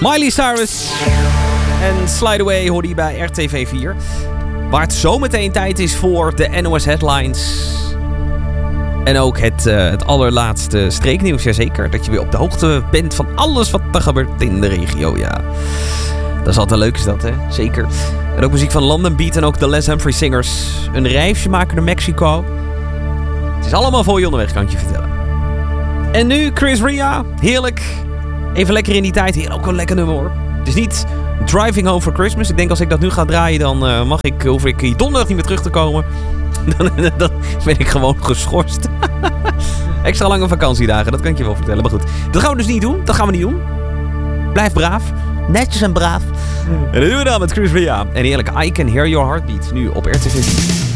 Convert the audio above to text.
Miley Cyrus en Slide Away hoorde je bij RTV 4. Waar het zometeen tijd is voor de NOS Headlines. En ook het allerlaatste streeknieuws. Jazeker, dat je weer op de hoogte bent van alles wat er gebeurt in de regio. Ja, dat is altijd leuk is dat, hè? Zeker. En ook muziek van London Beat en ook de Les Humphrey Singers. Een reisje maken naar Mexico. Het is allemaal voor je onderweg, kan ik je vertellen. En nu Chris Ria. Heerlijk. Even lekker in die tijd. Hier ook een lekker nummer hoor. Het is niet Driving Home for Christmas. Ik denk als ik dat nu ga draaien, dan hoef ik hier donderdag niet meer terug te komen. Dan ben ik gewoon geschorst. Extra lange vakantiedagen, dat kan ik je wel vertellen. Maar goed, dat gaan we dus niet doen. Dat gaan we niet doen. Blijf braaf. Netjes en braaf. En dat doen we dan met Chris Ria. En heerlijk, I Can Hear Your Heartbeat. Nu op RTV.